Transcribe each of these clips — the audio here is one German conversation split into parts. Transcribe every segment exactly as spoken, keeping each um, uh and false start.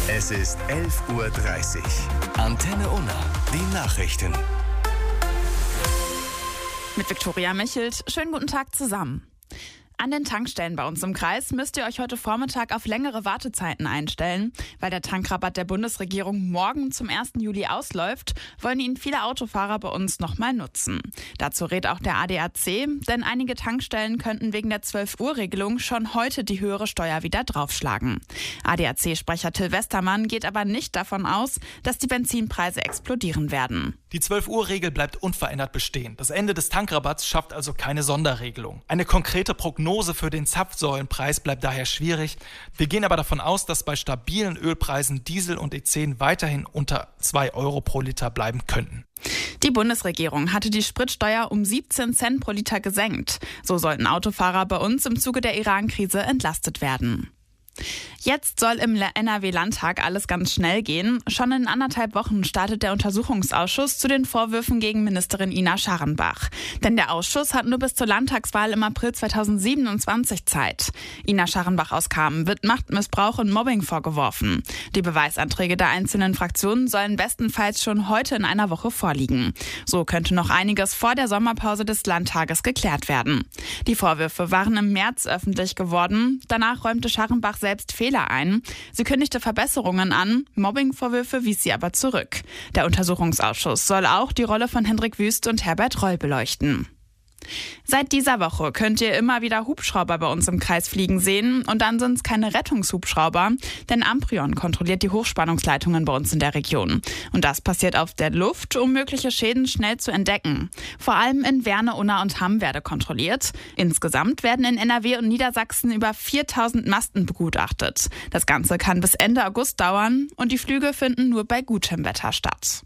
Es ist elf Uhr dreißig. Antenne Unna, die Nachrichten. Mit Viktoria Michelt. Schönen guten Tag zusammen. An den Tankstellen bei uns im Kreis müsst ihr euch heute Vormittag auf längere Wartezeiten einstellen. Weil der Tankrabatt der Bundesregierung morgen zum ersten Juli ausläuft, wollen ihn viele Autofahrer bei uns nochmal nutzen. Dazu rät auch der A D A C, denn einige Tankstellen könnten wegen der zwölf-Uhr-Regelung schon heute die höhere Steuer wieder draufschlagen. A D A C-Sprecher Till Westermann geht aber nicht davon aus, dass die Benzinpreise explodieren werden. Die zwölf-Uhr-Regel bleibt unverändert bestehen. Das Ende des Tankrabatts schafft also keine Sonderregelung. Eine konkrete Prognose für den Zapfsäulenpreis bleibt daher schwierig. Wir gehen aber davon aus, dass bei stabilen Ölpreisen Diesel und E zehn weiterhin unter zwei Euro pro Liter bleiben könnten. Die Bundesregierung hatte die Spritsteuer um siebzehn Cent pro Liter gesenkt. So sollten Autofahrer bei uns im Zuge der Iran-Krise entlastet werden. Jetzt soll im N R W-Landtag alles ganz schnell gehen. Schon in anderthalb Wochen startet der Untersuchungsausschuss zu den Vorwürfen gegen Ministerin Ina Scharrenbach. Denn der Ausschuss hat nur bis zur Landtagswahl im April zweitausendsiebenundzwanzig Zeit. Ina Scharrenbach aus Kamen wird Machtmissbrauch und Mobbing vorgeworfen. Die Beweisanträge der einzelnen Fraktionen sollen bestenfalls schon heute in einer Woche vorliegen. So könnte noch einiges vor der Sommerpause des Landtages geklärt werden. Die Vorwürfe waren im März öffentlich geworden. Danach räumte Scharrenbach selbst Fehler ein. Sie kündigte Verbesserungen an, Mobbingvorwürfe wies sie aber zurück. Der Untersuchungsausschuss soll auch die Rolle von Hendrik Wüst und Herbert Reul beleuchten. Seit dieser Woche könnt ihr immer wieder Hubschrauber bei uns im Kreis fliegen sehen. Und dann sind es keine Rettungshubschrauber, denn Amprion kontrolliert die Hochspannungsleitungen bei uns in der Region. Und das passiert auf der Luft, um mögliche Schäden schnell zu entdecken. Vor allem in Werne, Unna und Hamm werde kontrolliert. Insgesamt werden in N R W und Niedersachsen über viertausend Masten begutachtet. Das Ganze kann bis Ende August dauern und die Flüge finden nur bei gutem Wetter statt.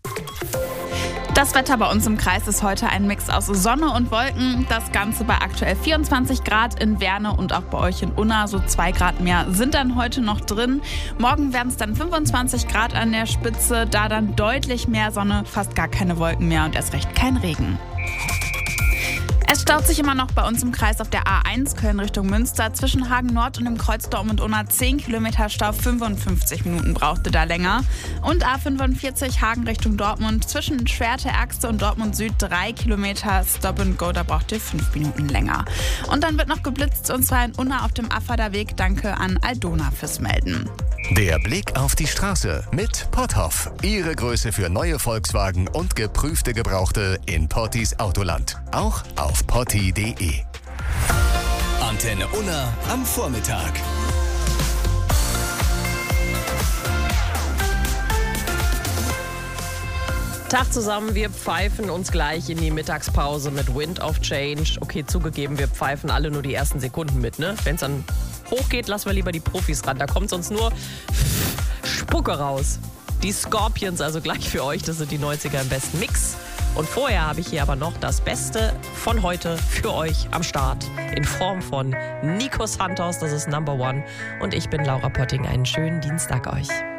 Das Wetter bei uns im Kreis ist heute ein Mix aus Sonne und Wolken. Das Ganze bei aktuell vierundzwanzig Grad in Werne und auch bei euch in Unna. So zwei Grad mehr sind dann heute noch drin. Morgen werden es dann fünfundzwanzig Grad an der Spitze. Da dann deutlich mehr Sonne, fast gar keine Wolken mehr und erst recht kein Regen. Es staut sich immer noch bei uns im Kreis auf der A eins Köln Richtung Münster. Zwischen Hagen Nord und dem Kreuz Dortmund Unna zehn Kilometer Stau, fünfundfünfzig Minuten brauchte da länger. Und A fünfundvierzig Hagen Richtung Dortmund. Zwischen Schwerte, Erxte und Dortmund Süd drei Kilometer Stop and Go, da braucht ihr fünf Minuten länger. Und dann wird noch geblitzt und zwar in Unna auf dem Affader Weg. Danke an Aldona fürs Melden. Der Blick auf die Straße mit Potthoff. Ihre Größe für neue Volkswagen und geprüfte Gebrauchte in Pottis Autoland. Auch auf potti punkt de. Antenne Unna am Vormittag. Tag zusammen, wir pfeifen uns gleich in die Mittagspause mit Wind of Change. Okay, zugegeben, wir pfeifen alle nur die ersten Sekunden mit, ne? Wenn es dann hochgeht, lassen wir lieber die Profis ran. Da kommt sonst nur Spucke raus. Die Scorpions also gleich für euch, das sind die neunziger im besten Mix. Und vorher habe ich hier aber noch das Beste von heute für euch am Start. In Form von Nico Santos, das ist Number One. Und ich bin Laura Pötting. Einen schönen Dienstag euch.